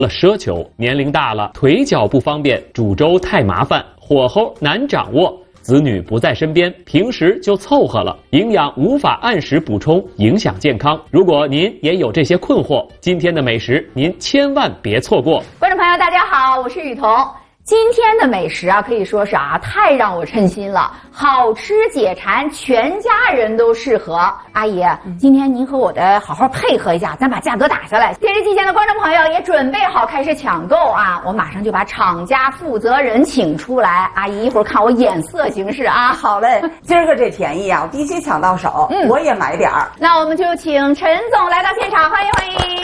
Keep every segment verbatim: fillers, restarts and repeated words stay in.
了奢求，年龄大了，腿脚不方便，煮粥太麻烦，火候难掌握，子女不在身边，平时就凑合了，营养无法按时补充，影响健康。如果您也有这些困惑，今天的美食您千万别错过。 观众朋友大家好，我是雨桐。今天的美食啊，可以说是啊，太让我称心了，好吃解馋，全家人都适合。阿姨，今天您和我的好好配合一下，咱把价格打下来。电视机前的观众朋友也准备好开始抢购啊，我马上就把厂家负责人请出来。阿姨一会儿看我眼色行事啊。 好嘞，今儿个这便宜啊，我必须抢到手，嗯，我也买点儿。 那我们就请陈总来到现场，欢迎欢迎。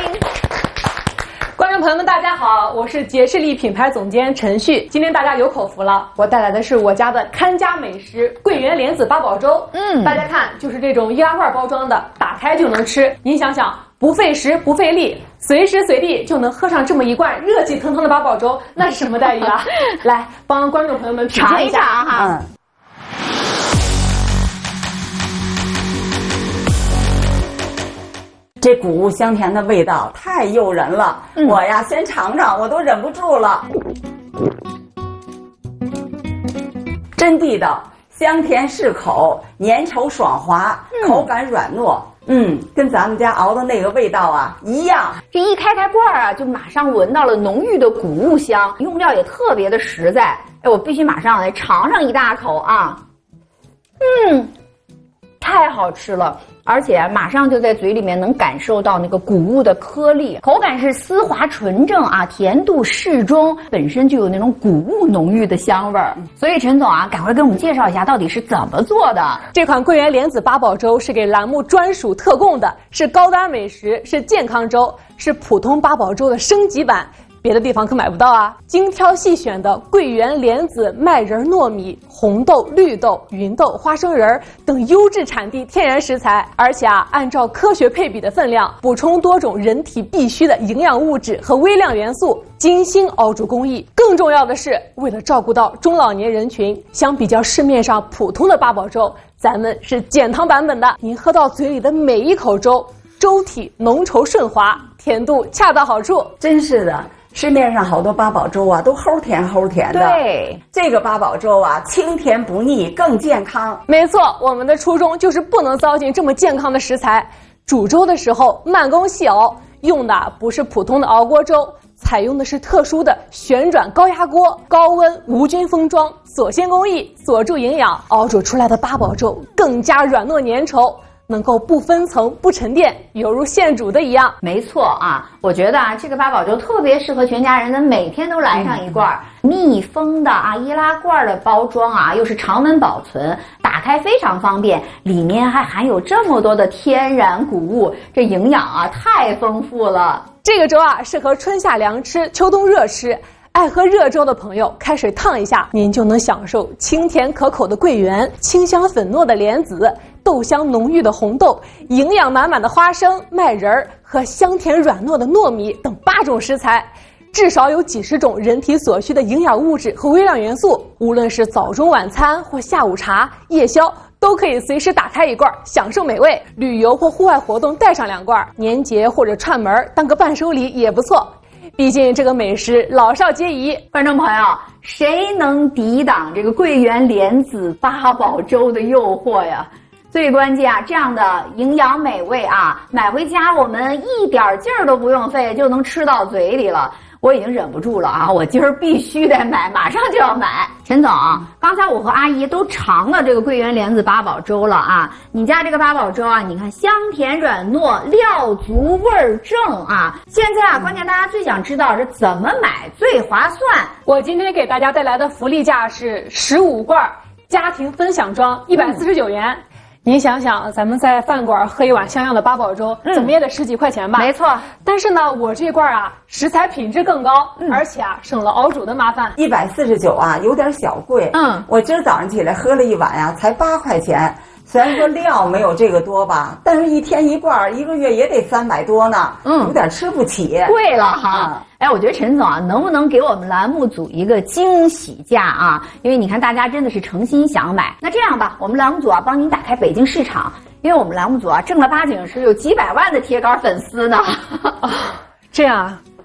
观众朋友们，大家好，我是杰士力品牌总监陈旭。今天大家有口福了，我带来的是我家的看家美食——桂圆莲子八宝粥。嗯，大家看，就是这种易拉罐包装的，打开就能吃。您想想，不费时不费力，随时随地就能喝上这么一罐热气腾腾的八宝粥，那是什么待遇啊？来，帮观众朋友们品鉴一下哈。嗯。 这谷物香甜的味道太诱人了，嗯、我呀先尝尝，我都忍不住了。真地道，香甜适口，粘稠爽滑，嗯、口感软糯，嗯，跟咱们家熬的那个味道啊一样。 这一开开罐啊，就马上闻到了浓郁的谷物香，用料也特别的实在。哎，我必须马上来尝上一大口啊！嗯，太好吃了。而且马上就在嘴里面能感受到那个谷物的颗粒，口感是丝滑纯正啊，甜度适中，本身就有那种谷物浓郁的香味儿。所以陈总啊，赶快跟我们介绍一下到底是怎么做的。 这款桂圆莲子八宝粥是给栏目专属特供的，是高端美食，是健康粥，是普通八宝粥的升级版。别的地方可买不到啊！精挑细选的桂圆莲子麦仁糯米、红豆、绿豆、芸豆、花生仁等优质产地天然食材，而且啊，按照科学配比的分量，补充多种人体必需的营养物质和微量元素，精心熬煮工艺。更重要的是，为了照顾到中老年人群，相比较市面上普通的八宝粥，咱们是减糖版本的。您喝到嘴里的每一口粥，粥体浓稠顺滑，甜度恰到好处。 真是的。市面上好多八宝粥啊，都齁甜齁甜的。 对， 这个八宝粥啊，清甜不腻，更健康。 没错，我们的初衷就是不能糟践这么健康的食材。煮粥的时候慢工细熬，用的不是普通的熬锅粥，采用的是特殊的旋转高压锅，高温无菌封装，锁鲜工艺，锁住营养，熬煮出来的八宝粥更加软糯粘稠。能够不分层不沉淀，犹如现煮的一样。 没错啊，我觉得啊，这个八宝粥特别适合全家人，咱每天都来上一罐。嗯、密封的啊，易拉罐的包装啊，又是常温保存，打开非常方便，里面还含有这么多的天然谷物，这营养啊太丰富了。 这个粥啊，适合春夏凉吃，秋冬热吃。爱喝热粥的朋友，开水烫一下，您就能享受清甜可口的桂圆、清香粉糯的莲子、豆香浓郁的红豆、营养满满的花生、麦仁儿和香甜软糯的糯米等八种食材，至少有几十种人体所需的营养物质和微量元素。无论是早中晚餐或下午茶、夜宵，都可以随时打开一罐，享受美味。旅游或户外活动带上两罐，年节或者串门当个伴手礼也不错。毕竟这个美食老少皆宜， 观众朋友，谁能抵挡这个桂圆莲子八宝粥的诱惑呀？最关键啊，这样的营养美味啊，买回家我们一点劲儿都不用费，就能吃到嘴里了。我已经忍不住了啊！我今儿必须得买，马上就要买。陈总，刚才我和阿姨都尝了这个桂圆莲子八宝粥了啊！你家这个八宝粥啊，你看香甜软糯，料足味儿正啊！现在啊，关键大家最想知道是怎么买最划算。 我今天给大家带来的福利价是十五罐家庭分享装，一百四十九元。嗯，您想想，咱们在饭馆喝一碗像样的八宝粥，嗯、怎么也得十几块钱吧？ 没错。 但是呢，我这罐啊，食材品质更高，嗯、而且啊，省了熬煮的麻烦。 一百四十九啊，有点小贵。嗯，我今儿早上起来喝了一碗呀、啊，才八块钱。虽然说料没有这个多吧，但是一天一罐，一个月也得三百多呢。嗯，有点吃不起， 贵了哈。嗯，哎，我觉得陈总啊，能不能给我们栏目组一个惊喜价啊？因为你看大家真的是诚心想买。那这样吧，我们栏目组啊，帮您打开北京市场，因为我们栏目组啊，正儿八经是有几百万的铁杆粉丝呢。 这样啊，